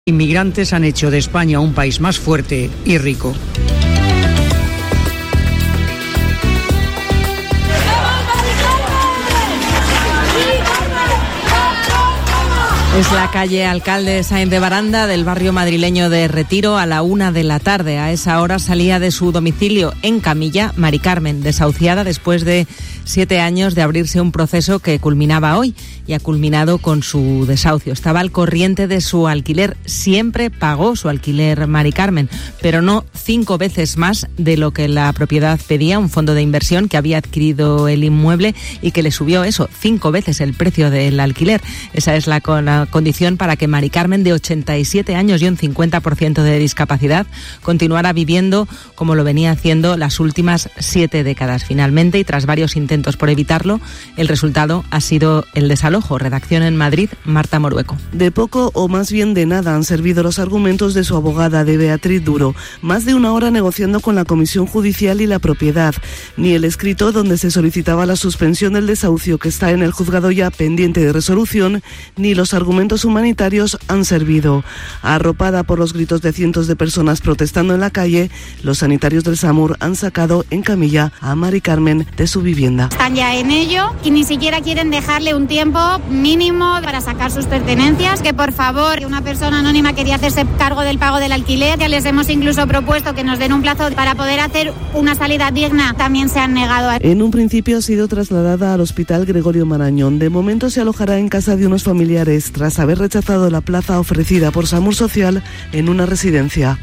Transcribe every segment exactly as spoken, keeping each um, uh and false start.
Inmigrantes han hecho de España un país más fuerte y rico. Es la calle Alcalde Sáenz de Baranda del barrio madrileño de Retiro a la una de la tarde. A esa hora salía de su domicilio en Camilla Mari Carmen, desahuciada después de siete años de abrirse un proceso que culminaba hoy y ha culminado con su desahucio. Estaba al corriente de su alquiler, siempre pagó su alquiler Mari Carmen, pero no cinco veces más de lo que la propiedad pedía, un fondo de inversión que había adquirido el inmueble y que le subió eso, cinco veces el precio del alquiler. Esa es la, la condición para que Mari Carmen, de ochenta y siete años y un cincuenta por ciento de discapacidad, continuara viviendo como lo venía haciendo las últimas siete décadas. Finalmente, y tras varios intentos por evitarlo, el resultado ha sido el desalojo. Redacción en Madrid, Marta Morueco. De poco o más bien de nada han servido los argumentos de su abogada, de Beatriz Duro. Más de una hora negociando con la Comisión Judicial y la propiedad. Ni el escrito donde se solicitaba la suspensión del desahucio, que está en el juzgado ya pendiente de resolución, ni los argumentos humanitarios han servido. Arropada por los gritos de cientos de personas protestando en la calle, los sanitarios del SAMUR han sacado en camilla a Mari Carmen de su vivienda. Están ya en ello y ni siquiera quieren dejarle un tiempo mínimo para sacar sus pertenencias, que por favor, una persona anónima quería hacerse cargo del pago del alquiler, que les hemos incluso propuesto que nos den un plazo para poder hacer una salida digna, también se han negado. En un principio ha sido trasladada al Hospital Gregorio Marañón. De momento se alojará en casa de unos familiares tras haber rechazado la plaza ofrecida por SAMUR Social en una residencia.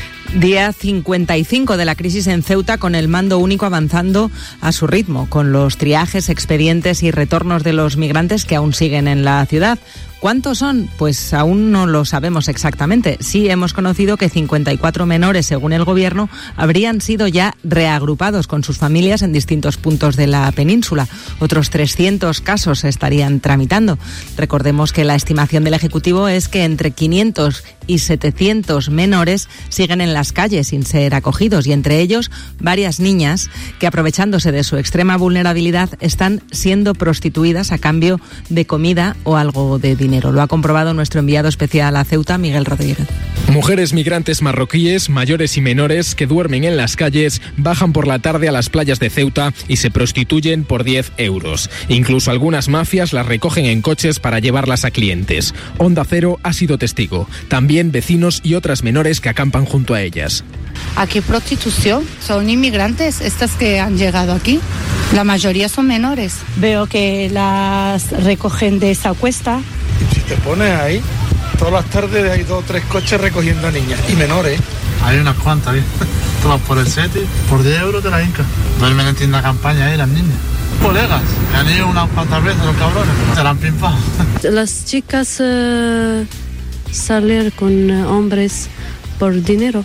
Día cincuenta y cinco de la crisis en Ceuta, con el mando único avanzando a su ritmo, con los triajes, expedientes y retornos de los migrantes que aún siguen en la ciudad. ¿Cuántos son? Pues aún no lo sabemos exactamente. Sí hemos conocido que cincuenta y cuatro menores, según el Gobierno, habrían sido ya reagrupados con sus familias en distintos puntos de la península. Otros trescientos casos se estarían tramitando. Recordemos que la estimación del Ejecutivo es que entre quinientos y setecientos menores siguen en las calles sin ser acogidos, y entre ellos varias niñas que, aprovechándose de su extrema vulnerabilidad, están siendo prostituidas a cambio de comida o algo de dinero. Lo ha comprobado nuestro enviado especial a Ceuta, Miguel Rodríguez. Mujeres migrantes marroquíes, mayores y menores, que duermen en las calles, bajan por la tarde a las playas de Ceuta y se prostituyen por diez euros. Incluso algunas mafias las recogen en coches para llevarlas a clientes. Onda Cero ha sido testigo. También vecinos y otras menores que acampan junto a ellas. Aquí prostitución, son inmigrantes estas que han llegado aquí. La mayoría son menores. Veo que las recogen de esa cuesta. Si te pones ahí, todas las tardes hay dos o tres coches recogiendo a niñas y menores. Hay unas cuantas, ¿eh? Tú vas por el SETI, por diez euros te la hinca. Duermen en tienda campaña ahí las niñas. Colegas, que han ido unas cuantas veces los cabrones, se la han pimpado. Las chicas uh, salen con uh, hombres por dinero,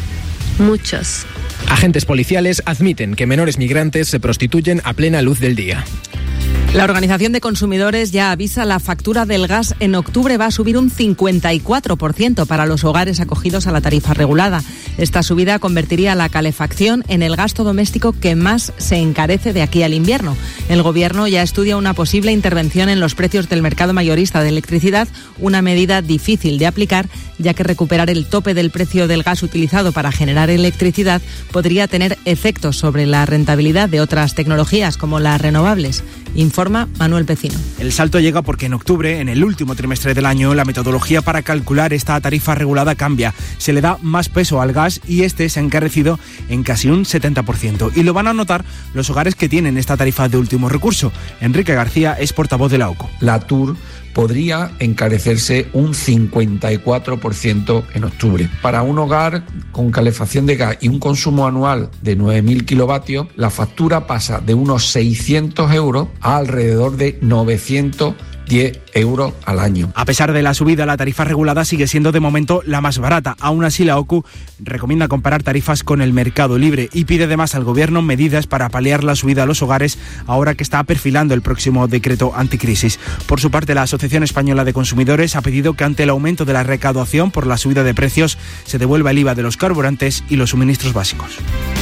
muchas. Agentes policiales admiten que menores migrantes se prostituyen a plena luz del día. La Organización de Consumidores ya avisa: la factura del gas en octubre va a subir un cincuenta y cuatro por ciento para los hogares acogidos a la tarifa regulada. Esta subida convertiría la calefacción en el gasto doméstico que más se encarece de aquí al invierno. El Gobierno ya estudia una posible intervención en los precios del mercado mayorista de electricidad, una medida difícil de aplicar, ya que recuperar el tope del precio del gas utilizado para generar electricidad podría tener efectos sobre la rentabilidad de otras tecnologías como las renovables. Informa Manuel Pecino. El salto llega porque en octubre, en el último trimestre del año, la metodología para calcular esta tarifa regulada cambia. Se le da más peso al gas y este se ha encarecido en casi un setenta por ciento. Y lo van a notar los hogares que tienen esta tarifa de último recurso. Enrique García es portavoz de la O C U. La T U R podría encarecerse un cincuenta y cuatro por ciento en octubre. Para un hogar con calefacción de gas y un consumo anual de nueve mil kilovatios, la factura pasa de unos seiscientos euros a alrededor de novecientos diez euros al año. A pesar de la subida, la tarifa regulada sigue siendo de momento la más barata. Aún así, la O C U recomienda comparar tarifas con el mercado libre y pide además al Gobierno medidas para paliar la subida a los hogares ahora que está perfilando el próximo decreto anticrisis. Por su parte, la Asociación Española de Consumidores ha pedido que ante el aumento de la recaudación por la subida de precios se devuelva el I V A de los carburantes y los suministros básicos.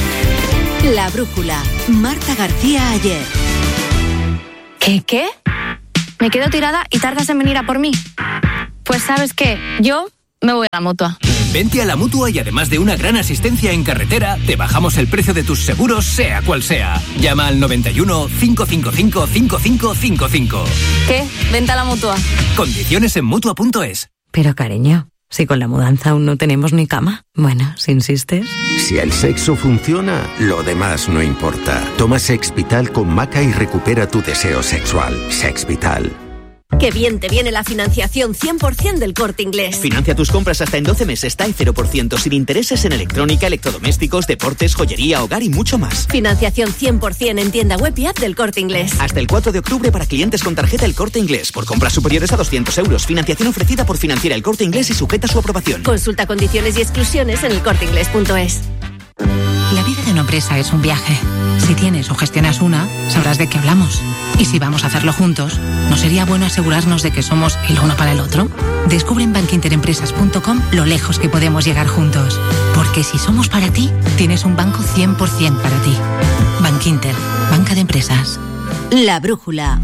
La brújula. Marta García Ayer. ¿Qué qué? Me quedo tirada y tardas en venir a por mí. Pues ¿sabes qué? Yo Me voy a la Mutua. Vente a la Mutua y además de una gran asistencia en carretera, te bajamos el precio de tus seguros, sea cual sea. Llama al noventa y uno, cinco cinco cinco, cinco cinco cinco cinco. ¿Qué? Vente a la Mutua. Condiciones en Mutua punto es. Pero cariño, si con la mudanza aún no tenemos ni cama. Bueno, si insistes. Si el sexo funciona, lo demás no importa. Toma Sexvital con maca y recupera tu deseo sexual. Sexvital. Qué bien te viene la financiación cien por ciento del Corte Inglés. Financia tus compras hasta en doce meses, TAE cero por ciento, sin intereses en electrónica, electrodomésticos, deportes, joyería, hogar y mucho más. Financiación cien por ciento en tienda web y app del Corte Inglés. Hasta el cuatro de octubre para clientes con tarjeta El Corte Inglés. Por compras superiores a doscientos euros. Financiación ofrecida por Financiera El Corte Inglés y sujeta a su aprobación. Consulta condiciones y exclusiones en el corte inglés punto es. La vida de una empresa es un viaje. Si tienes o gestionas una, sabrás de qué hablamos. Y si vamos a hacerlo juntos, ¿no sería bueno asegurarnos de que somos el uno para el otro? Descubre en bankinterempresas punto com lo lejos que podemos llegar juntos. Porque si somos para ti, tienes un banco cien por ciento para ti. Bankinter, banca de empresas. La brújula.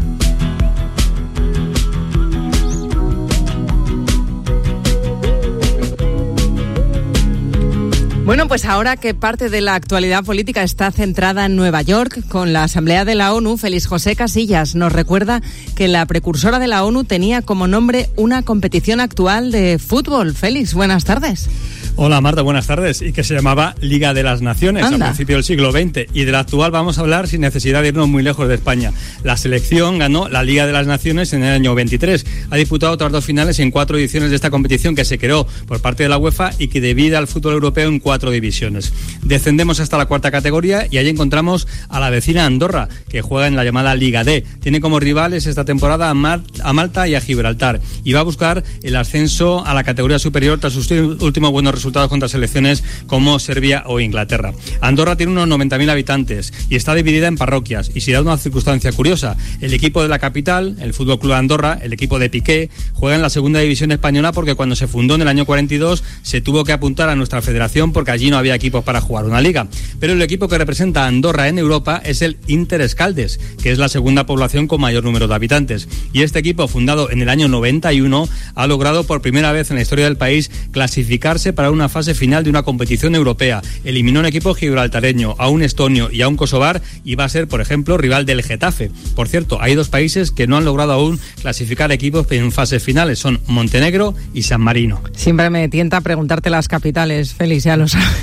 Bueno, pues ahora que parte de la actualidad política está centrada en Nueva York, con la Asamblea de la ONU, Félix José Casillas nos recuerda que la precursora de la ONU tenía como nombre una competición actual de fútbol. Félix, buenas tardes. Hola Marta, buenas tardes. Y que se llamaba Liga de las Naciones. Anda. A principios del siglo veinte. Y de la actual vamos a hablar sin necesidad de irnos muy lejos de España. La selección ganó la Liga de las Naciones en el año veintitrés. Ha disputado otras dos finales en cuatro ediciones de esta competición que se creó por parte de la UEFA y que divide al fútbol europeo en cuatro divisiones. Descendemos hasta la cuarta categoría y allí encontramos a la vecina Andorra, que juega en la llamada Liga D. Tiene como rivales esta temporada a, Mar- a Malta y a Gibraltar. Y va a buscar el ascenso a la categoría superior tras sus últimos buenos resultados resultados contra selecciones como Serbia o Inglaterra. Andorra tiene unos noventa mil habitantes y está dividida en parroquias. Y si da una circunstancia curiosa, el equipo de la capital, el Fútbol Club Andorra, el equipo de Piqué, juega en la segunda división española porque cuando se fundó en el año cuarenta y dos se tuvo que apuntar a nuestra federación porque allí no había equipos para jugar una liga. Pero el equipo que representa a Andorra en Europa es el Inter Escaldes, que es la segunda población con mayor número de habitantes. Y este equipo, fundado en el año noventa y uno, ha logrado por primera vez en la historia del país clasificarse para una fase final de una competición europea. Eliminó a un equipo gibraltareño, a un estonio y a un kosovar y va a ser, por ejemplo, rival del Getafe. Por cierto, hay dos países que no han logrado aún clasificar equipos en fases finales, son Montenegro y San Marino. Siempre me tienta preguntarte las capitales, Félix, ya lo sabes.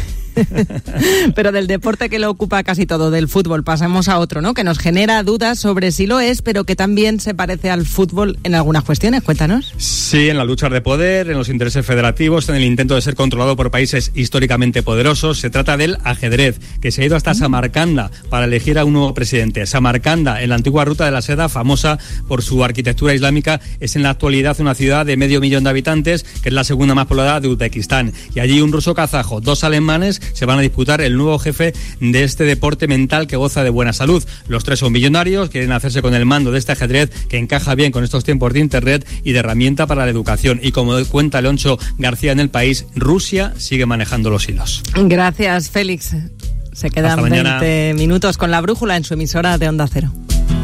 Pero del deporte que lo ocupa casi todo, del fútbol, pasamos a otro, ¿no? Que nos genera dudas sobre si lo es, pero que también se parece al fútbol en algunas cuestiones. Cuéntanos. Sí, en la lucha de poder, en los intereses federativos, en el intento de ser controlado por países históricamente poderosos. Se trata del ajedrez, que se ha ido hasta Samarcanda para elegir a un nuevo presidente. Samarcanda, en la antigua Ruta de la Seda, famosa por su arquitectura islámica, es en la actualidad una ciudad de medio millón de habitantes, que es la segunda más poblada de Uzbekistán. Y allí un ruso kazajo, dos alemanes, se van a disputar el nuevo jefe de este deporte mental que goza de buena salud. Los tres son millonarios, quieren hacerse con el mando de este ajedrez que encaja bien con estos tiempos de internet y de herramienta para la educación. Y como cuenta Leoncho García en El País, Rusia sigue manejando los hilos. Gracias, Félix. Se quedan veinte minutos con La Brújula en su emisora de Onda Cero.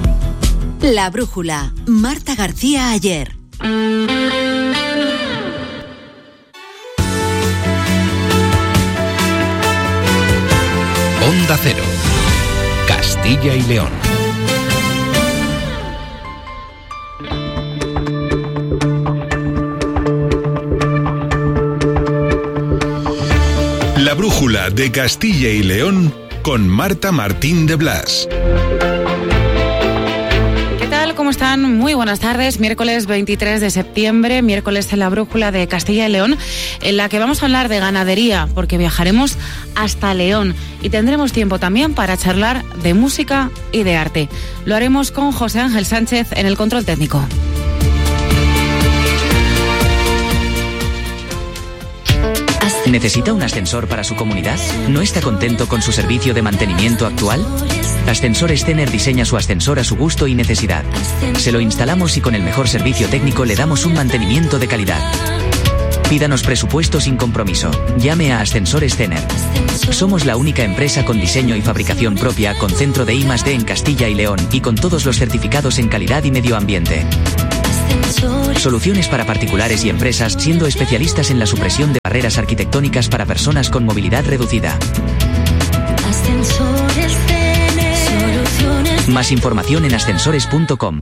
La Brújula, Marta García Ayer. Onda Cero, Castilla y León. La Brújula de Castilla y León con Marta Martín de Blas. ¿Cómo están? Muy buenas tardes. Miércoles veintitrés de septiembre, miércoles en La Brújula de Castilla y León, en la que vamos a hablar de ganadería, porque viajaremos hasta León y tendremos tiempo también para charlar de música y de arte. Lo haremos con José Ángel Sánchez en el control técnico. ¿Necesita un ascensor para su comunidad? ¿No está contento con su servicio de mantenimiento actual? Ascensores Stener diseña su ascensor a su gusto y necesidad. Se lo instalamos y con el mejor servicio técnico le damos un mantenimiento de calidad. Pídanos presupuesto sin compromiso. Llame a Ascensores Stener. Somos la única empresa con diseño y fabricación propia, con centro de I más D en Castilla y León y con todos los certificados en calidad y medio ambiente. Soluciones para particulares y empresas, siendo especialistas en la supresión de barreras arquitectónicas para personas con movilidad reducida. Ascensores Cene. Soluciones. Más información en ascensores punto com.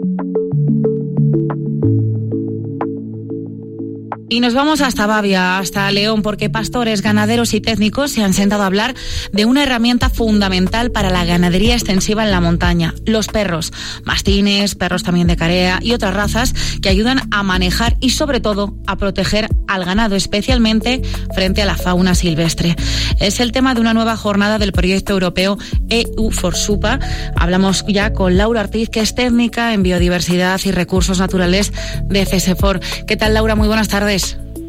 Y nos vamos hasta Bavia, hasta León, porque pastores, ganaderos y técnicos se han sentado a hablar de una herramienta fundamental para la ganadería extensiva en la montaña: los perros, mastines, perros también de carea y otras razas que ayudan a manejar y sobre todo a proteger al ganado, especialmente frente a la fauna silvestre. Es el tema de una nueva jornada del proyecto europeo E U Forsupa. Hablamos ya con Laura Ortiz, que es técnica en biodiversidad y recursos naturales de CESEFOR. ¿Qué tal, Laura? Muy buenas tardes.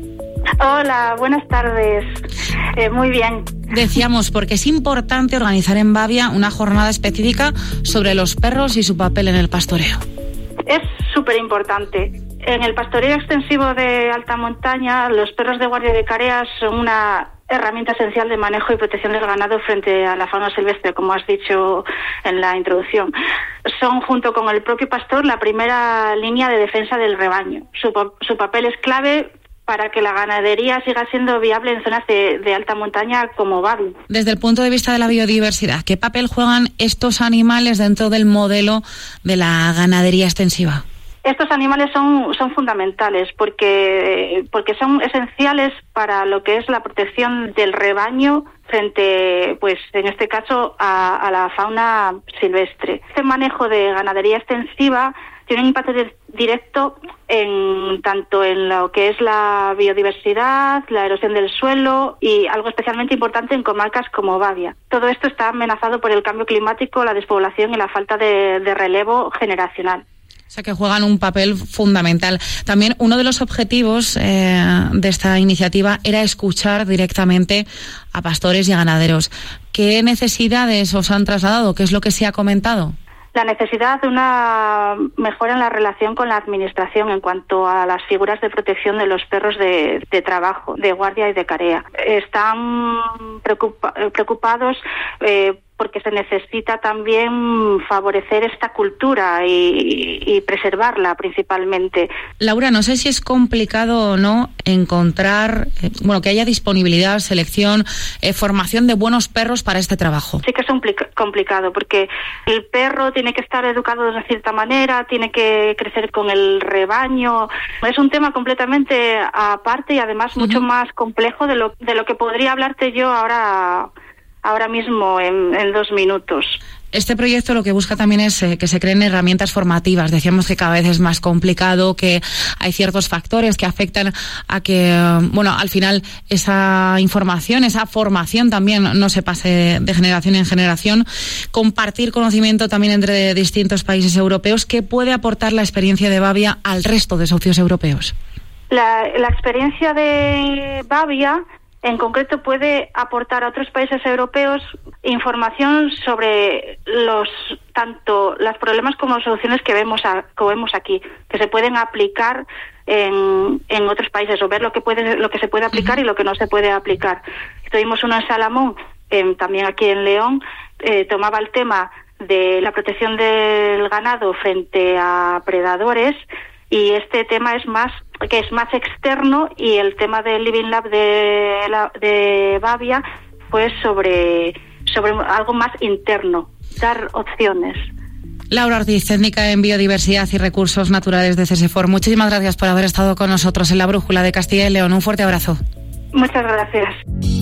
Hola, buenas tardes. Eh, muy bien. Decíamos, porque es importante organizar en Bavia una jornada específica sobre los perros y su papel en el pastoreo. Es súper importante. En el pastoreo extensivo de alta montaña, los perros de guardia de carea son una herramienta esencial de manejo y protección del ganado frente a la fauna silvestre, como has dicho en la introducción. Son, junto con el propio pastor, la primera línea de defensa del rebaño. Su, su papel es clave para que la ganadería siga siendo viable en zonas de, de alta montaña como Bavia. Desde el punto de vista de la biodiversidad, ¿qué papel juegan estos animales dentro del modelo de la ganadería extensiva? Estos animales son, son fundamentales porque, porque son esenciales para lo que es la protección del rebaño frente, pues en este caso, a, a la fauna silvestre. Este manejo de ganadería extensiva tiene un impacto directo en tanto en lo que es la biodiversidad, la erosión del suelo y algo especialmente importante en comarcas como Bavia. Todo esto está amenazado por el cambio climático, la despoblación y la falta de, de relevo generacional. O sea, que juegan un papel fundamental. También uno de los objetivos eh, de esta iniciativa era escuchar directamente a pastores y a ganaderos. ¿Qué necesidades os han trasladado? ¿Qué es lo que se ha comentado? La necesidad de una mejora en la relación con la administración en cuanto a las figuras de protección de los perros de, de trabajo, de guardia y de carea. Están preocupa, preocupados eh, porque se necesita también favorecer esta cultura y, y preservarla principalmente. Laura, no sé si es complicado o no encontrar, eh, bueno, que haya disponibilidad, selección, eh, formación de buenos perros para este trabajo. Sí que es un complicado porque el perro tiene que estar educado de una cierta manera, tiene que crecer con el rebaño. Es un tema completamente aparte y además uh-huh. mucho más complejo de lo, de lo que podría hablarte yo ahora... ahora mismo en, en dos minutos. Este proyecto lo que busca también es eh, que se creen herramientas formativas. Decíamos que cada vez es más complicado, que hay ciertos factores que afectan a que, bueno, al final esa información, esa formación también no se pase de generación en generación. Compartir conocimiento también entre distintos países europeos. ¿Qué puede aportar la experiencia de Bavia al resto de socios europeos? La, la experiencia de Bavia en concreto puede aportar a otros países europeos información sobre los tanto los problemas como soluciones que vemos a, que vemos aquí, que se pueden aplicar en, en otros países, o ver lo que puede lo que se puede aplicar y lo que no se puede aplicar. Tuvimos uno en Salamón, eh, también aquí en León, eh, tomaba el tema de la protección del ganado frente a predadores. Y este tema es más que es más externo, y el tema del Living Lab de, la, de Bavia pues sobre sobre algo más interno, dar opciones. Laura Ortiz, técnica en biodiversidad y recursos naturales de CESEFOR. Muchísimas gracias por haber estado con nosotros en la Brújula de Castilla y León. Un fuerte abrazo. Muchas gracias.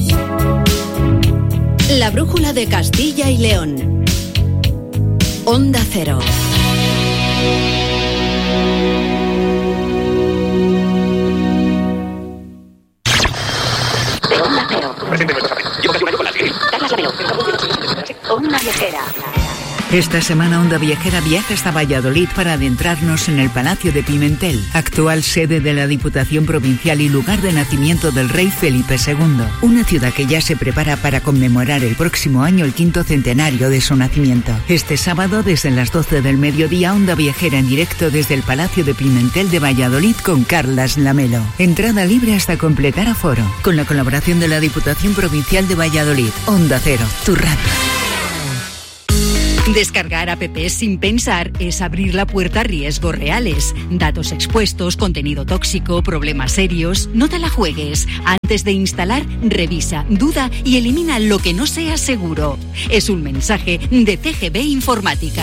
La Brújula de Castilla y León. Onda Cero. Onda Cero. Onda Viajera. Esta semana Onda Viajera viaja hasta Valladolid para adentrarnos en el Palacio de Pimentel, actual sede de la Diputación Provincial y lugar de nacimiento del rey Felipe segundo. Una ciudad que ya se prepara para conmemorar el próximo año el quinto centenario de su nacimiento. Este sábado, desde las doce del mediodía, Onda Viajera en directo desde el Palacio de Pimentel de Valladolid con Carlas Lamelo. Entrada libre hasta completar aforo. Con la colaboración de la Diputación Provincial de Valladolid. Onda Cero, tu radio. Descargar apps sin pensar es abrir la puerta a riesgos reales. Datos expuestos, contenido tóxico, problemas serios. No te la juegues. Antes de instalar, revisa, duda y elimina lo que no sea seguro. Es un mensaje de C G B Informática.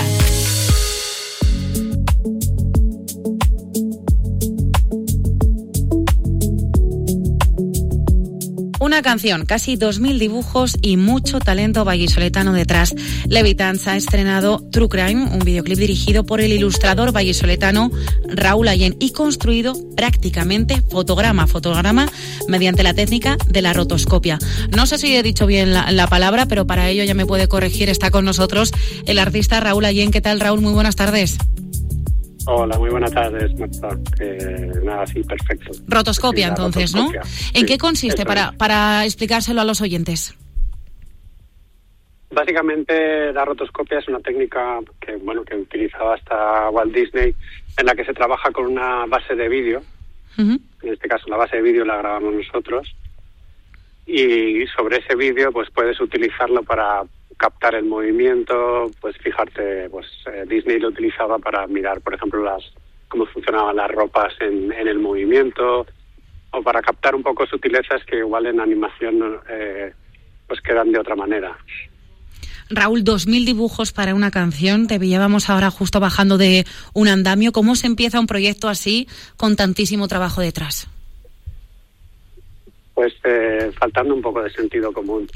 Una canción, casi dos mil dibujos y mucho talento vallisoletano detrás. Levitans ha estrenado True Crime, un videoclip dirigido por el ilustrador vallisoletano Raúl Allén y construido prácticamente fotograma a fotograma mediante la técnica de la rotoscopia. No sé si he dicho bien la, la palabra, pero para ello ya me puede corregir. Está con nosotros el artista Raúl Allén. ¿Qué tal, Raúl? Muy buenas tardes. Hola, muy buenas tardes, Marta. Eh, nada, sí, perfecto. Rotoscopia, sí, entonces, rotoscopia. ¿no? Sí, ¿En qué consiste, para, es. para explicárselo a los oyentes? Básicamente, la rotoscopia es una técnica que, bueno, que utilizaba hasta Walt Disney, en la que se trabaja con una base de vídeo. Uh-huh. En este caso, la base de vídeo la grabamos nosotros. Y sobre ese vídeo, pues puedes utilizarlo para captar el movimiento, pues fijarte, pues eh, Disney lo utilizaba para mirar, por ejemplo, las cómo funcionaban las ropas en, en el movimiento, o para captar un poco sutilezas que igual en animación eh, pues quedan de otra manera. Raúl, dos mil dibujos para una canción, te veíamos ahora justo bajando de un andamio. ¿Cómo se empieza un proyecto así con tantísimo trabajo detrás? Pues eh, faltando un poco de sentido común.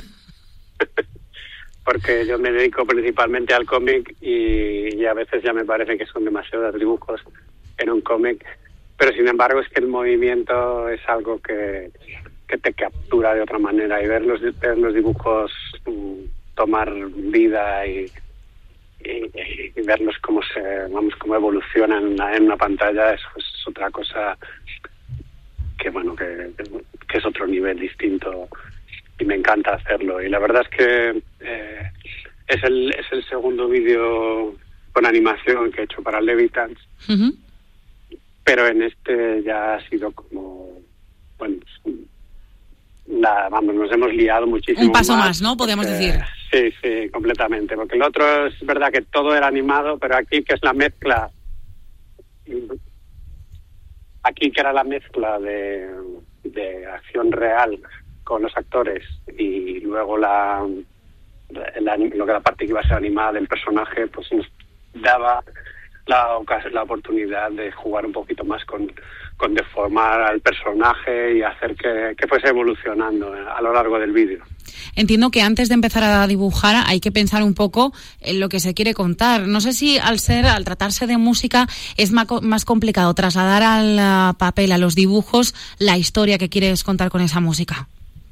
Porque yo me dedico principalmente al cómic y, y a veces ya me parece que son demasiados dibujos en un cómic, pero sin embargo es que el movimiento es algo que, que te captura de otra manera, y ver los, ver los dibujos um, tomar vida y, y, y verlos cómo se, vamos, cómo evolucionan en una, en una pantalla, eso es otra cosa que bueno que, que es otro nivel distinto. Y me encanta hacerlo. Y la verdad es que eh, es el es el segundo vídeo con animación que he hecho para Levitans. Uh-huh. Pero en este ya ha sido como, bueno, la, vamos, nos hemos liado muchísimo. Un paso más, más, ¿no? Podríamos porque, decir. Sí, sí, completamente. Porque el otro es verdad que todo era animado, pero aquí que es la mezcla, aquí que era la mezcla de, de acción real con los actores y luego la, la lo que la parte que iba a ser animada del personaje, pues nos daba la, la oportunidad de jugar un poquito más con, con deformar al personaje y hacer que, que fuese evolucionando a lo largo del vídeo. Entiendo que antes de empezar a dibujar hay que pensar un poco en lo que se quiere contar. No sé si al ser, al tratarse de música es más, más complicado trasladar al papel, a los dibujos, la historia que quieres contar con esa música.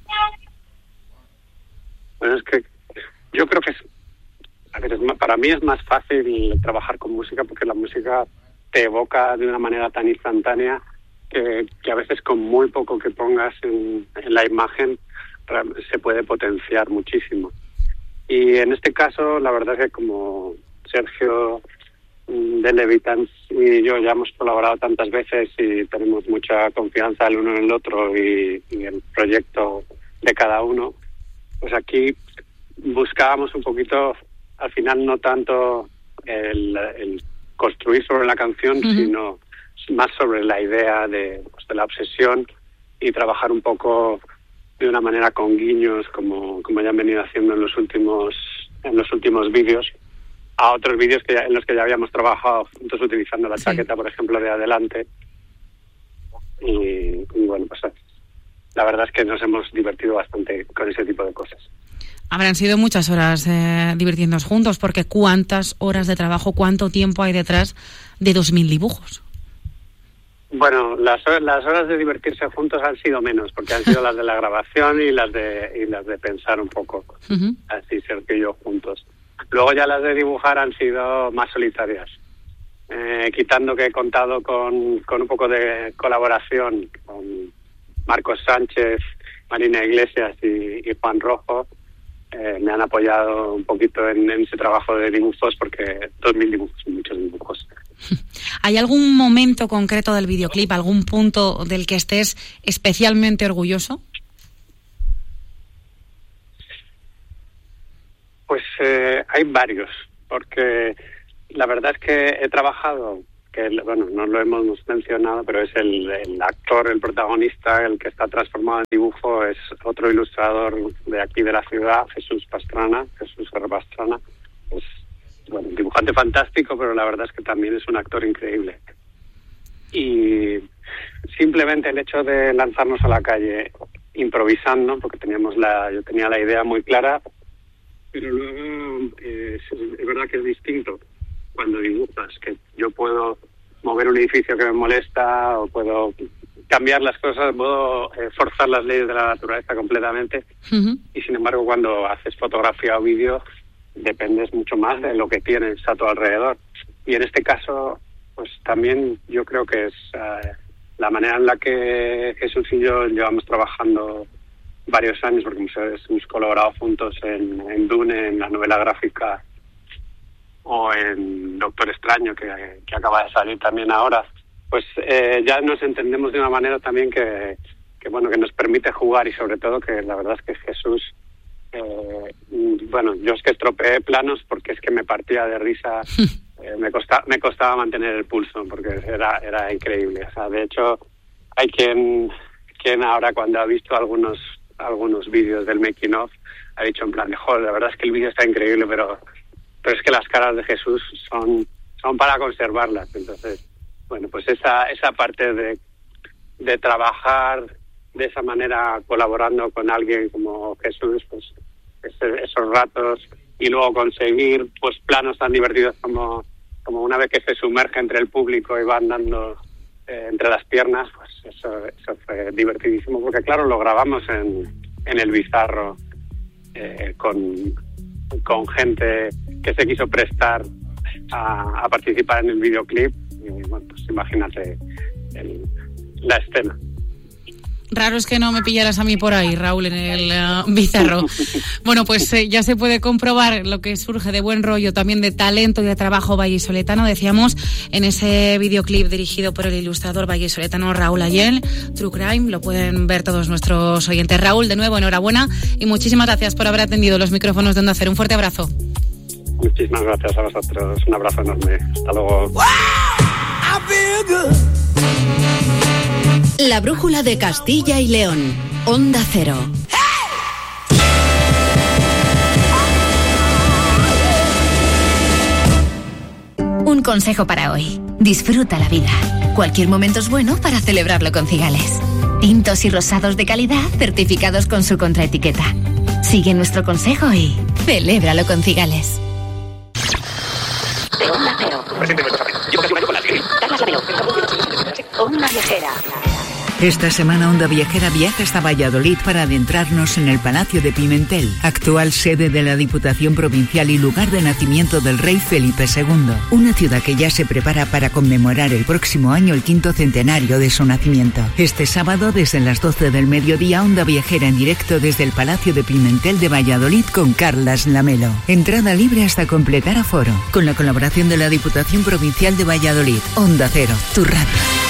Bueno, es que yo creo que es, a ver, es más, para mí es más fácil trabajar con música porque la música te evoca de una manera tan instantánea que, que a veces con muy poco que pongas en, en la imagen se puede potenciar muchísimo. Y en este caso, la verdad es que como Sergio de Levitans y yo ya hemos colaborado tantas veces y tenemos mucha confianza el uno en el otro y, y el proyecto de cada uno, pues aquí buscábamos un poquito, al final no tanto el, el construir sobre la canción, uh-huh. sino más sobre la idea de, pues, de la obsesión y trabajar un poco de una manera con guiños, como, como ya han venido haciendo en los últimos en los últimos vídeos, a otros vídeos que ya, en los que ya habíamos trabajado juntos utilizando la sí. chaqueta, por ejemplo, de adelante. Y, y bueno, pues la verdad es que nos hemos divertido bastante con ese tipo de cosas. Habrán sido muchas horas eh, divirtiéndonos juntos, porque ¿cuántas horas de trabajo, cuánto tiempo hay detrás de dos mil dibujos? Bueno, las, las horas de divertirse juntos han sido menos, porque han sido las de la grabación y las de y las de pensar un poco, uh-huh. así Sergio y yo juntos. Luego ya las de dibujar han sido más solitarias, eh, quitando que he contado con, con un poco de colaboración con Marcos Sánchez, Marina Iglesias y, y Juan Rojo. Eh, me han apoyado un poquito en, en ese trabajo de dibujos, porque dos mil dibujos son muchos dibujos. ¿Hay algún momento concreto del videoclip, algún punto del que estés especialmente orgulloso? Pues eh, eh, hay varios, porque la verdad es que he trabajado, que bueno, no lo hemos mencionado, pero es el, el actor, el protagonista, el que está transformado en dibujo, es otro ilustrador de aquí de la ciudad, Jesús Pastrana, Jesús R. Pastrana. Es, bueno, un dibujante fantástico, pero la verdad es que también es un actor increíble. Y simplemente el hecho de lanzarnos a la calle improvisando, porque teníamos la, yo tenía la idea muy clara, pero luego eh, es, es verdad que es distinto cuando dibujas, que yo puedo mover un edificio que me molesta o puedo cambiar las cosas, puedo eh, forzar las leyes de la naturaleza completamente. Uh-huh. Y sin embargo, cuando haces fotografía o vídeo, dependes mucho más de lo que tienes a tu alrededor. Y en este caso, pues también yo creo que es uh, la manera en la que Jesús y yo llevamos trabajando varios años, porque hemos, hemos colaborado juntos en, en Dune, en la novela gráfica, o en Doctor Extraño, que, que acaba de salir también ahora, pues eh, ya nos entendemos de una manera también que, que, bueno, que nos permite jugar, y sobre todo que la verdad es que Jesús, eh, bueno, yo es que estropeé planos porque es que me partía de risa, eh, me costaba, me costaba mantener el pulso, porque era, era increíble. O sea, de hecho, hay quien, quien ahora cuando ha visto algunos, algunos vídeos del making of, ha dicho en plan, joder, la verdad es que el vídeo está increíble, pero pero es que las caras de Jesús son son para conservarlas. Entonces, bueno, pues esa esa parte de, de trabajar de esa manera colaborando con alguien como Jesús, pues ese, esos ratos, y luego conseguir pues planos tan divertidos como, como una vez que se sumerge entre el público y va andando eh, entre las piernas, pues eso, eso fue divertidísimo, porque claro, lo grabamos en, en el Bizarro eh, con... con gente que se quiso prestar a, a participar en el videoclip, y bueno, pues imagínate el, la escena. Raro es que no me pillaras a mí por ahí, Raúl, en el uh, Bizarro. Bueno, pues eh, ya se puede comprobar lo que surge de buen rollo, también de talento y de trabajo vallisoletano, decíamos, en ese videoclip dirigido por el ilustrador vallisoletano Raúl Ayel, True Crime. Lo pueden ver todos nuestros oyentes. Raúl, de nuevo, enhorabuena y muchísimas gracias por haber atendido los micrófonos de Onda Cero. Un fuerte abrazo. Muchísimas gracias a vosotros. Un abrazo enorme. Hasta luego. La brújula de Castilla y León. Onda Cero. Un consejo para hoy. Disfruta la vida. Cualquier momento es bueno para celebrarlo con Cigales. Tintos y rosados de calidad certificados con su contraetiqueta. Sigue nuestro consejo y celébralo con Cigales. De Onda Cero. Yo casi me con la Carlas Lamelo. Onda Viajera. Esta semana Onda Viajera viaja hasta Valladolid para adentrarnos en el Palacio de Pimentel, actual sede de la Diputación Provincial y lugar de nacimiento del rey Felipe segundo, una ciudad que ya se prepara para conmemorar el próximo año el quinto centenario de su nacimiento. Este sábado, desde las doce del mediodía, Onda Viajera en directo desde el Palacio de Pimentel de Valladolid con Carlas Lamelo. Entrada libre hasta completar aforo, con la colaboración de la Diputación Provincial de Valladolid. Onda Cero, tu radio.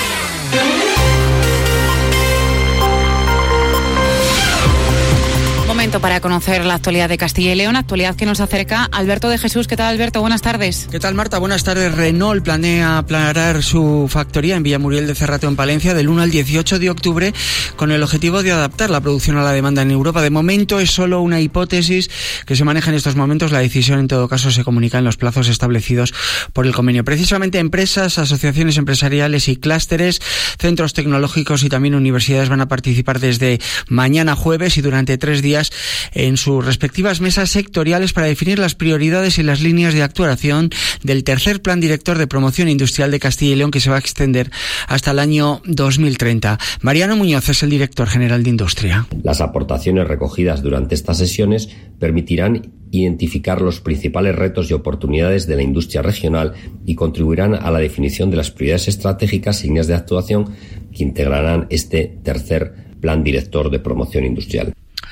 Momento para conocer la actualidad de Castilla y León, actualidad que nos acerca Alberto de Jesús. ¿Qué tal, Alberto? Buenas tardes. ¿Qué tal, Marta? Buenas tardes. Renault planea aclarar su factoría en Villamuriel de Cerrato, en Palencia, del uno al dieciocho de octubre, con el objetivo de adaptar la producción a la demanda en Europa. De momento es solo una hipótesis que se maneja en estos momentos. La decisión, en todo caso, se comunica en los plazos establecidos por el convenio. Precisamente empresas, asociaciones empresariales y clústeres, centros tecnológicos y también universidades van a participar desde mañana jueves y durante tres días en sus respectivas mesas sectoriales para definir las prioridades y las líneas de actuación del tercer Plan Director de Promoción Industrial de Castilla y León, que se va a extender hasta el año dos mil treinta. Mariano Muñoz es el director general de Industria. Las aportaciones recogidas durante estas sesiones permitirán identificar los principales retos y oportunidades de la industria regional y contribuirán a la definición de las prioridades estratégicas y líneas de actuación que integrarán este tercer Plan Director de Promoción Industrial.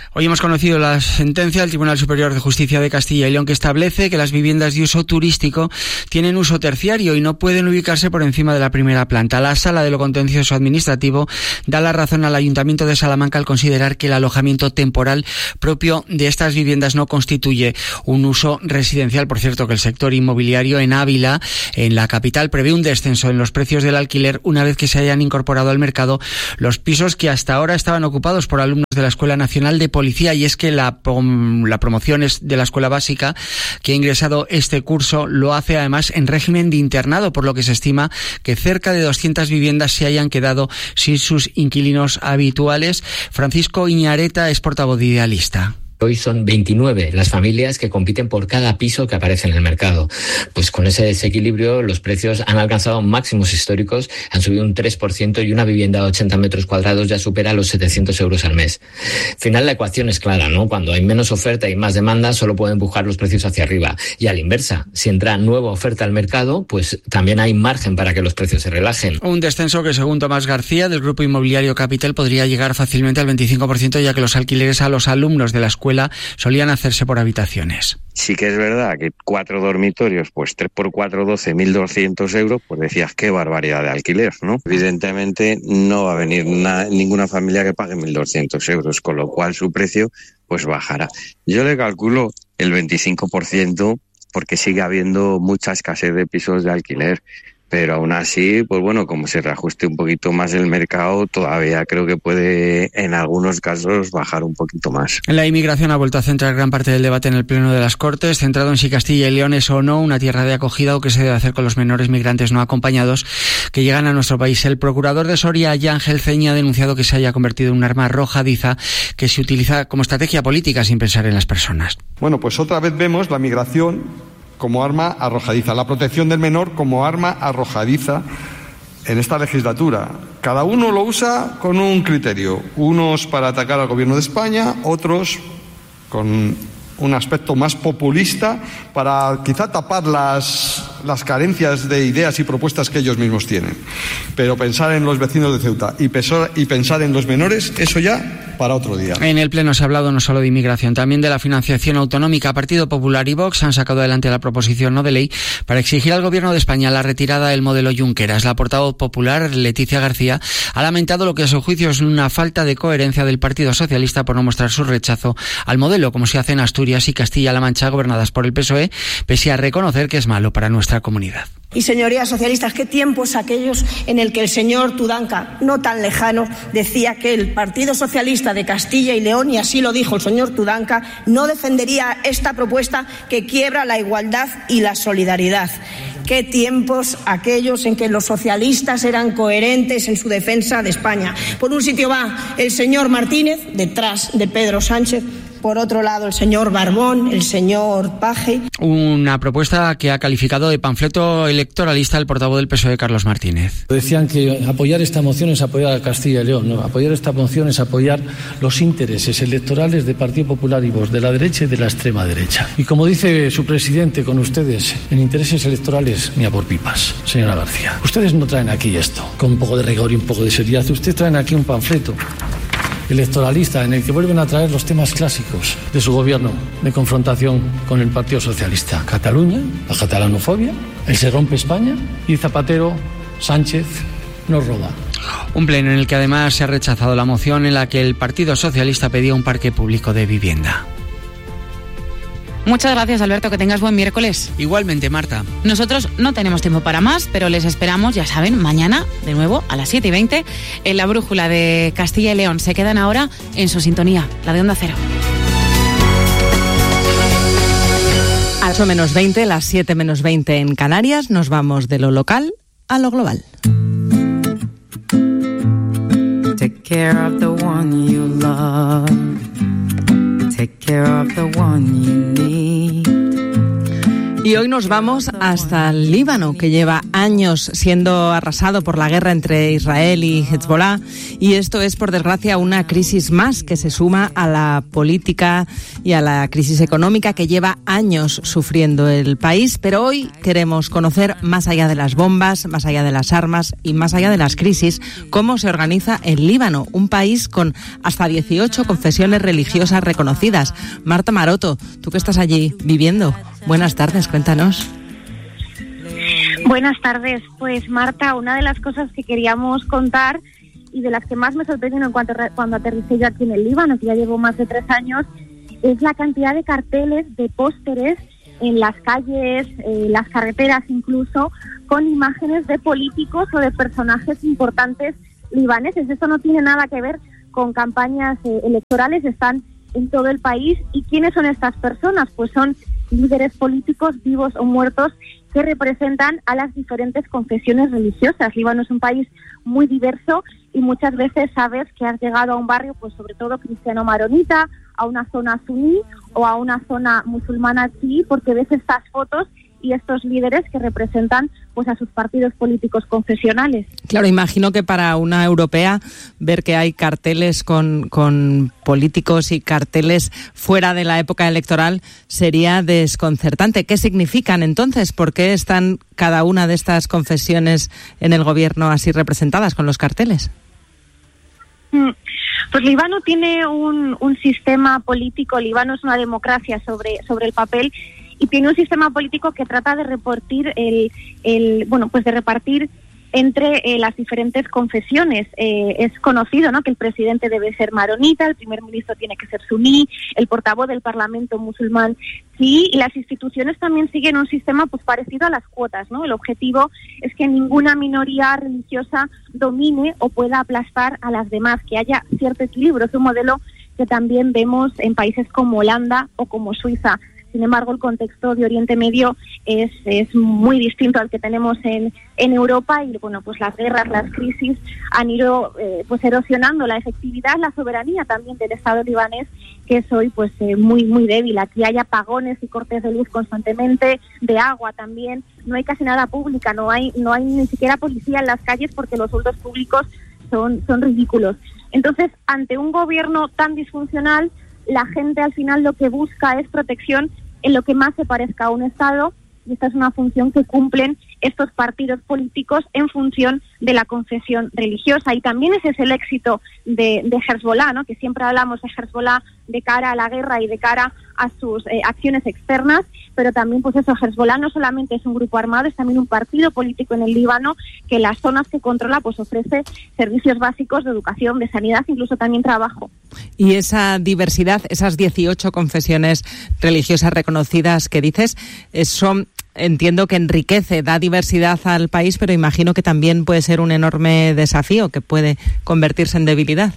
Hoy hemos conocido la sentencia del Tribunal Superior de Justicia de Castilla y León que establece que las viviendas de uso turístico tienen uso terciario y no pueden ubicarse por encima de la primera planta. La Sala de lo Contencioso Administrativo da la razón al Ayuntamiento de Salamanca al considerar que el alojamiento temporal propio de estas viviendas no constituye un uso residencial. Por cierto, que el sector inmobiliario en Ávila, en la capital, prevé un descenso en los precios del alquiler una vez que se hayan incorporado al mercado los pisos que hasta ahora estaban ocupados por alumnos de la Escuela Nacional de Policía. Y es que la, la promoción es de la escuela básica que ha ingresado este curso lo hace además en régimen de internado, por lo que se estima que cerca de doscientas viviendas se hayan quedado sin sus inquilinos habituales. Francisco Iñareta es portavoz de Idealista. Hoy son veintinueve las familias que compiten por cada piso que aparece en el mercado. Pues con ese desequilibrio los precios han alcanzado máximos históricos, han subido un tres por ciento y una vivienda de ochenta metros cuadrados ya supera los setecientos euros al mes. Al final la ecuación es clara, ¿no? Cuando hay menos oferta y más demanda solo pueden empujar los precios hacia arriba. Y a la inversa, si entra nueva oferta al mercado, pues también hay margen para que los precios se relajen. Un descenso que según Tomás García del Grupo Inmobiliario Capital podría llegar fácilmente al veinticinco por ciento, ya que los alquileres a los alumnos de la escuela solían hacerse por habitaciones. Sí que es verdad que cuatro dormitorios, pues tres por cuatro, doce, mil doscientos euros, pues decías qué barbaridad de alquiler, ¿no? Evidentemente no va a venir na- ninguna familia que pague mil doscientos euros, con lo cual su precio pues bajará. Yo le calculo el veinticinco por ciento porque sigue habiendo mucha escasez de pisos de alquiler. Pero aún así, pues bueno, como se reajuste un poquito más el mercado, todavía creo que puede en algunos casos bajar un poquito más. La inmigración ha vuelto a centrar gran parte del debate en el Pleno de las Cortes, centrado en si Castilla y León es o no una tierra de acogida o qué se debe hacer con los menores migrantes no acompañados que llegan a nuestro país. El procurador de Soria, Ángel Ceña, ha denunciado que se haya convertido en un arma arrojadiza que se utiliza como estrategia política sin pensar en las personas. Bueno, pues otra vez vemos la migración como arma arrojadiza, la protección del menor como arma arrojadiza en esta legislatura. Cada uno lo usa con un criterio, unos para atacar al gobierno de España, otros con un aspecto más populista para quizá tapar las, las carencias de ideas y propuestas que ellos mismos tienen. Pero pensar en los vecinos de Ceuta y pensar, y pensar en los menores, eso ya para otro día. En el Pleno se ha hablado no solo de inmigración, también de la financiación autonómica. Partido Popular y Vox han sacado adelante la proposición no de ley para exigir al Gobierno de España la retirada del modelo Junqueras. La portavoz popular, Leticia García, ha lamentado lo que a su juicio es una falta de coherencia del Partido Socialista por no mostrar su rechazo al modelo, como se hace en Asturias y Castilla-La Mancha, gobernadas por el P S O E, pese a reconocer que es malo para nuestra comunidad. Y señorías socialistas, qué tiempos aquellos en el que el señor Tudanca, no tan lejano, decía que el Partido Socialista de Castilla y León, y así lo dijo el señor Tudanca, no defendería esta propuesta que quiebra la igualdad y la solidaridad. Qué tiempos aquellos en que los socialistas eran coherentes en su defensa de España. Por un sitio va el señor Martínez, detrás de Pedro Sánchez. Por otro lado, el señor Barbón, el señor Paje. Una propuesta que ha calificado de panfleto electoralista el portavoz del P S O E, Carlos Martínez. Decían que apoyar esta moción es apoyar a Castilla y León. No, apoyar esta moción es apoyar los intereses electorales del Partido Popular y Vox, de la derecha y de la extrema derecha. Y como dice su presidente con ustedes, en intereses electorales ni a por pipas, señora García. Ustedes no traen aquí esto, con un poco de rigor y un poco de seriedad. Ustedes traen aquí un panfleto electoralista en el que vuelven a traer los temas clásicos de su gobierno de confrontación con el Partido Socialista. Cataluña, la catalanofobia, el se rompe España y Zapatero, Sánchez nos roba. Un pleno en el que además se ha rechazado la moción en la que el Partido Socialista pedía un parque público de vivienda. Muchas gracias, Alberto, que tengas buen miércoles. Igualmente, Marta. Nosotros no tenemos tiempo para más, pero les esperamos, ya saben, mañana, de nuevo, a las siete y veinte, en la brújula de Castilla y León. Se quedan ahora en su sintonía, la de Onda Cero. A las ocho menos veinte, las siete menos veinte en Canarias, nos vamos de lo local a lo global. Take care of the one you love. Take care of the one you need. Y hoy nos vamos hasta el Líbano, que lleva años siendo arrasado por la guerra entre Israel y Hezbollah, y esto es, por desgracia, una crisis más que se suma a la política y a la crisis económica que lleva años sufriendo el país. Pero hoy queremos conocer, más allá de las bombas, más allá de las armas y más allá de las crisis, cómo se organiza el Líbano, un país con hasta dieciocho confesiones religiosas reconocidas. Marta Maroto, tú que estás allí viviendo, buenas tardes, cuéntanos. Buenas tardes. Pues Marta, una de las cosas que queríamos contar y de las que más me sorprendieron en cuanto cuando aterricé yo aquí en el Líbano, que ya llevo más de tres años, es la cantidad de carteles, de pósteres en las calles, eh, las carreteras incluso, con imágenes de políticos o de personajes importantes libaneses. Esto no tiene nada que ver con campañas eh, electorales, están en todo el país. ¿Y quiénes son estas personas? Pues son líderes políticos vivos o muertos que representan a las diferentes confesiones religiosas. Líbano es un país muy diverso y muchas veces sabes que has llegado a un barrio, pues sobre todo cristiano-maronita, a una zona suní o a una zona musulmana chií, porque ves estas fotos y estos líderes que representan pues a sus partidos políticos confesionales. Claro, imagino que para una europea ver que hay carteles con, con políticos y carteles fuera de la época electoral sería desconcertante. ¿Qué significan entonces? ¿Por qué están cada una de estas confesiones en el gobierno así representadas con los carteles? Pues Líbano tiene un, un sistema político, Líbano es una democracia sobre, sobre el papel, y tiene un sistema político que trata de repartir el, el bueno, pues de repartir entre eh, las diferentes confesiones. Eh, es conocido, ¿no?, que el presidente debe ser maronita, el primer ministro tiene que ser suní, el portavoz del parlamento musulmán sí, y las instituciones también siguen un sistema pues parecido a las cuotas, ¿no? El objetivo es que ninguna minoría religiosa domine o pueda aplastar a las demás, que haya cierto equilibrio. Es un modelo que también vemos en países como Holanda o como Suiza. Sin embargo, el contexto de Oriente Medio es, es muy distinto al que tenemos en, en Europa y, bueno, pues las guerras, las crisis han ido eh, pues erosionando la efectividad, la soberanía también del Estado libanés, que es hoy pues eh, muy, muy débil. Aquí hay apagones y cortes de luz constantemente, de agua también, no hay casi nada pública, no hay, no hay ni siquiera policía en las calles porque los sueldos públicos son, son ridículos. Entonces, ante un gobierno tan disfuncional, la gente al final lo que busca es protección en lo que más se parezca a un Estado, y esta es una función que cumplen estos partidos políticos en función de la confesión religiosa. Y también ese es el éxito de, de Hezbollah, ¿no?, que siempre hablamos de Hezbollah de cara a la guerra y de cara a sus eh, acciones externas, pero también pues eso, Hezbollah no solamente es un grupo armado, es también un partido político en el Líbano que las zonas que controla pues ofrece servicios básicos de educación, de sanidad, incluso también trabajo. Y esa diversidad, esas dieciocho confesiones religiosas reconocidas que dices, son, entiendo que enriquece, da diversidad al país, pero imagino que también puede ser un enorme desafío que puede convertirse en debilidad.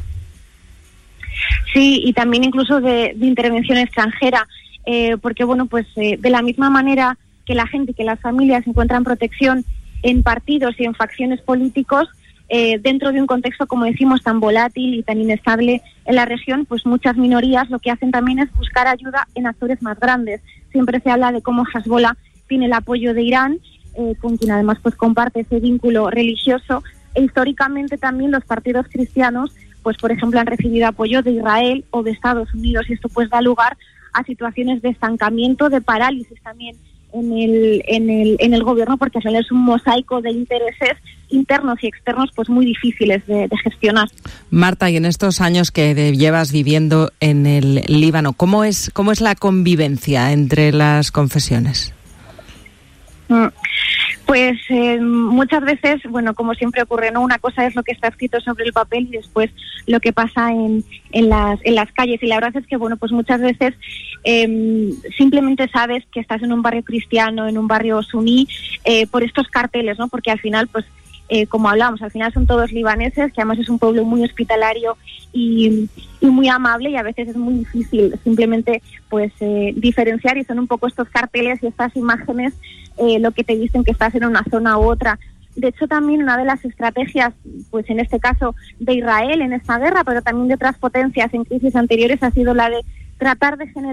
Sí, y también incluso de, de intervención extranjera, eh, porque bueno, pues eh, de la misma manera que la gente y que las familias encuentran protección en partidos y en facciones políticos, eh, dentro de un contexto, como decimos, tan volátil y tan inestable en la región, pues muchas minorías lo que hacen también es buscar ayuda en actores más grandes. Siempre se habla de cómo Hezbollah tiene el apoyo de Irán, eh, con quien además pues comparte ese vínculo religioso, e históricamente también los partidos cristianos pues por ejemplo han recibido apoyo de Israel o de Estados Unidos, y esto pues da lugar a situaciones de estancamiento, de parálisis también en el en el en el gobierno, porque al final es un mosaico de intereses internos y externos pues muy difíciles de, de gestionar. Marta, y en estos años que llevas viviendo en el Líbano, ¿cómo es cómo es la convivencia entre las confesiones? Mm. Pues eh, muchas veces, bueno, como siempre ocurre, ¿no? Una cosa es lo que está escrito sobre el papel y después lo que pasa en, en las en las calles. Y la verdad es que, bueno, pues muchas veces eh, simplemente sabes que estás en un barrio cristiano, en un barrio suní, eh, por estos carteles, ¿no? Porque al final, pues, eh, como hablamos, al final son todos libaneses, que además es un pueblo muy hospitalario y, y muy amable, y a veces es muy difícil simplemente, pues, eh, diferenciar, y son un poco estos carteles y estas imágenes Eh, lo que te dicen que estás en una zona u otra. De hecho, también una de las estrategias, pues en este caso de Israel en esta guerra, pero también de otras potencias en crisis anteriores, ha sido la de tratar de generar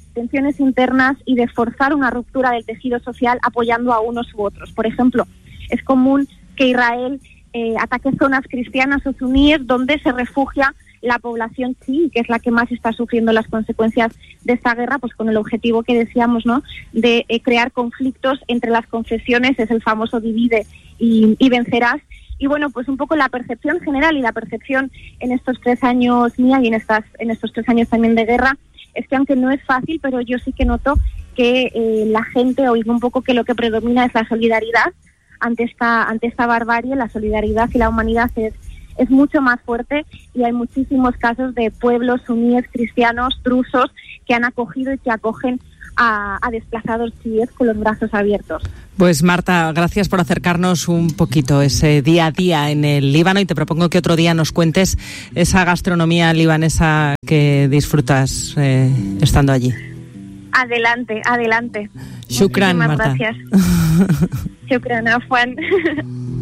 tensiones internas y de forzar una ruptura del tejido social apoyando a unos u otros. Por ejemplo, es común que Israel eh, ataque zonas cristianas o suníes donde se refugia la población chií, que es la que más está sufriendo las consecuencias de esta guerra, pues con el objetivo que decíamos, ¿no?, de eh, crear conflictos entre las confesiones, es el famoso divide y, y vencerás. Y bueno, pues un poco la percepción general y la percepción en estos tres años mía y en estas en estos tres años también de guerra es que, aunque no es fácil, pero yo sí que noto que eh, la gente oiga un poco que lo que predomina es la solidaridad ante esta ante esta barbarie. La solidaridad y la humanidad es es mucho más fuerte, y hay muchísimos casos de pueblos suníes cristianos, drusos, que han acogido y que acogen a, a desplazados chiíes con los brazos abiertos. Pues Marta, gracias por acercarnos un poquito ese día a día en el Líbano, y te propongo que otro día nos cuentes esa gastronomía libanesa que disfrutas eh, estando allí. Adelante, adelante. Shukran, Marta. Gracias. Shukran, Afwan.